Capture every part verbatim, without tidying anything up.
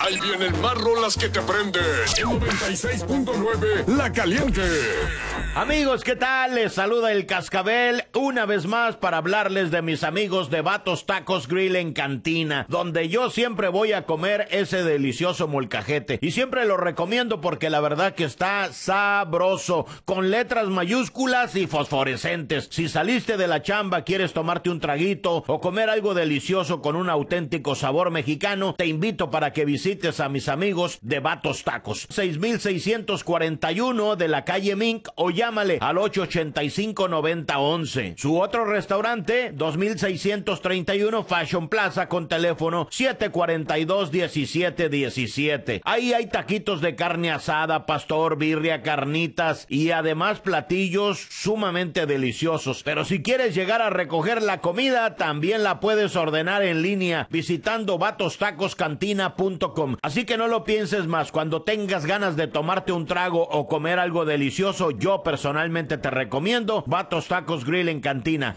Ahí vienen más rolas que te prenden. En noventa y seis punto nueve, La Caliente. Amigos, ¿qué tal? Les saluda el Cascabel una vez más para hablarles de mis amigos de Vatos Tacos Grill en Cantina, donde yo siempre voy a comer ese delicioso molcajete. Y siempre lo recomiendo porque la verdad que está sabroso, con letras mayúsculas y fosforescentes. Si saliste de la chamba, quieres tomarte un traguito o comer algo delicioso con un auténtico sabor mexicano, te invito para que visites a mis amigos de Vatos Tacos. seis mil seiscientos cuarenta y uno de la calle Mink o llámale al ocho ochenta y cinco, noventa, once. Su otro restaurante, dos mil seiscientos treinta y uno Fashion Plaza con teléfono siete cuarenta y dos, diecisiete diecisiete. Ahí hay taquitos de carne asada, pastor, birria, carnitas y además platillos sumamente deliciosos. Pero si quieres llegar a recoger la comida, también la puedes ordenar en línea visitando vatos tacos cantina punto com. Así que no lo pienses más, cuando tengas ganas de tomarte un trago o comer algo delicioso, yo personalmente te recomiendo Vatos Tacos Grill en Cantina.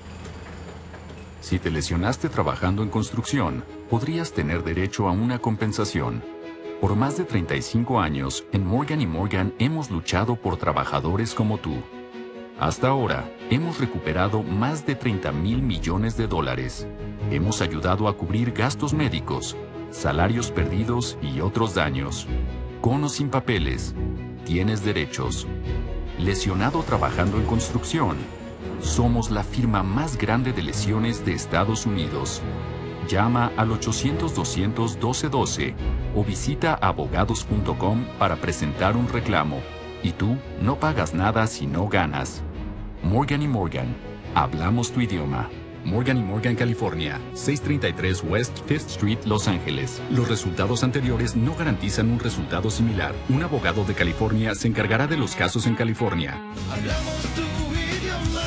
Si te lesionaste trabajando en construcción, podrías tener derecho a una compensación. Por más de treinta y cinco años, en Morgan y Morgan hemos luchado por trabajadores como tú. Hasta ahora, hemos recuperado más de treinta mil millones de dólares. Hemos ayudado a cubrir gastos médicos, salarios perdidos y otros daños. Con o sin papeles, tienes derechos. Lesionado trabajando en construcción, somos la firma más grande de lesiones de Estados Unidos. Llama al ochocientos, doscientos, doce doce o visita abogados punto com para presentar un reclamo. Y tú no pagas nada si no ganas. Morgan y Morgan. Hablamos tu idioma. Morgan y Morgan, California. seiscientos treinta y tres West Fifth Street, Los Ángeles. Los resultados anteriores no garantizan un resultado similar. Un abogado de California se encargará de los casos en California. Hablamos tu idioma.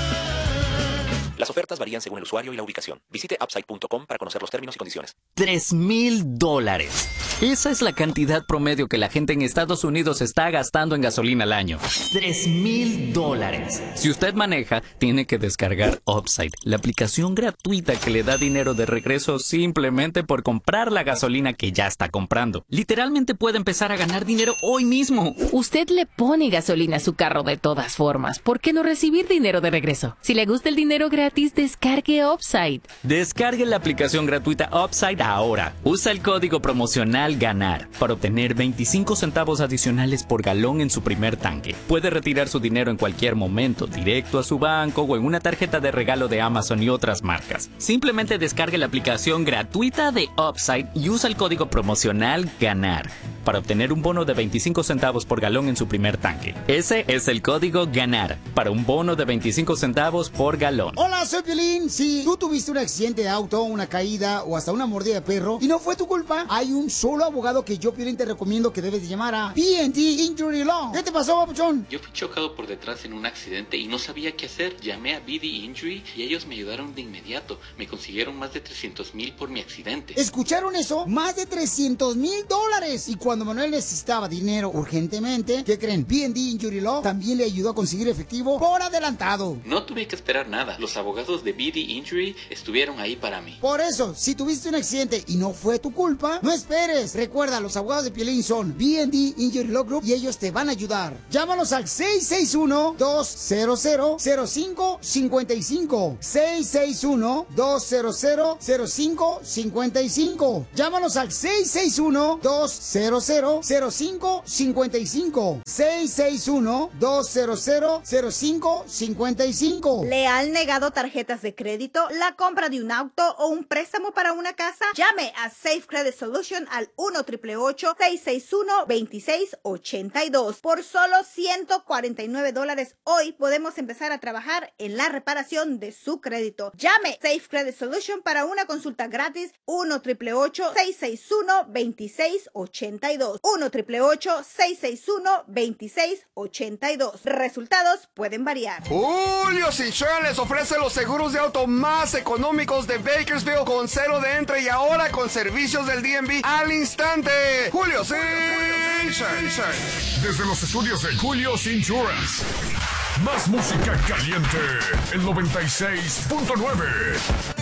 Las ofertas varían según el usuario y la ubicación. Visite upside punto com para conocer los términos y condiciones. Tres mil dólares. Esa es la cantidad promedio que la gente en Estados Unidos está gastando en gasolina al año. Tres mil dólares. Si usted maneja, tiene que descargar Upside, la aplicación gratuita que le da dinero de regreso simplemente por comprar la gasolina que ya está comprando. Literalmente puede empezar a ganar dinero hoy mismo. Usted le pone gasolina a su carro de todas formas. ¿Por qué no recibir dinero de regreso? Si le gusta el dinero gratis, descargue Upside. Descargue la aplicación gratuita Upside ahora. Usa el código promocional GANAR para obtener veinticinco centavos adicionales por galón en su primer tanque. Puede retirar su dinero en cualquier momento, directo a su banco o en una tarjeta de regalo de Amazon y otras marcas. Simplemente descargue la aplicación gratuita de Upside y usa el código promocional GANAR para obtener un bono de veinticinco centavos por galón en su primer tanque. Ese es el código GANAR para un bono de veinticinco centavos por galón. Hola, soy Piolín. Si tú tuviste un accidente de auto, una caída o hasta una mordida de perro y no fue tu culpa, hay un solo abogado que yo, Piolín, te recomiendo que debes de llamar a P and T Injury Law. ¿Qué te pasó, papuchón? Yo fui chocado por detrás en un accidente y no sabía qué hacer. Llamé a B D Injury y ellos me ayudaron de inmediato. Me consiguieron más de trescientos mil por mi accidente. ¿Escucharon eso? Más de trescientos mil dólares. Y cuando Manuel necesitaba dinero urgentemente, ¿qué creen? P and T Injury Law también le ayudó a conseguir efectivo por adelantado. No tuve que esperar nada. Los abogados de B D Injury estuvieron ahí para mí. Por eso, si tuviste un accidente y no fue tu culpa, no esperes. Recuerda, los abogados de Piolín son B and T Injury Law Group y ellos te van a ayudar. Llámalos al seis seis uno, dos cero cero, cero cinco cinco cinco. seis seis uno, dos cero cero, cero cinco cinco cinco. Llámanos al seis seis uno, dos cero cero, cero cinco cinco cinco. seis seis uno, dos cero cero, cero cinco cinco cinco. ¿Le han negado tarjetas de crédito, la compra de un auto o un préstamo para una casa? Llame a Safe Credit Solution al uno, ocho ocho ocho, seis seis uno, dos seis ocho dos. Por solo ciento cuarenta y nueve dólares hoy podemos empezar a trabajar en la reparación de su crédito. Llame Safe Credit Solution para una consulta gratis uno, ocho ocho ocho, seis seis uno, dos seis ocho dos. uno, ocho ocho ocho, seis seis uno, dos seis ocho dos. Resultados pueden variar. Julio's Insurance les ofrece los seguros de auto más económicos de Bakersfield con cero de entre y ahora con servicios del D M V al instante. Julio's Insurance. Desde los estudios de Julio's Insurance. Más música caliente. El noventa y seis punto nueve.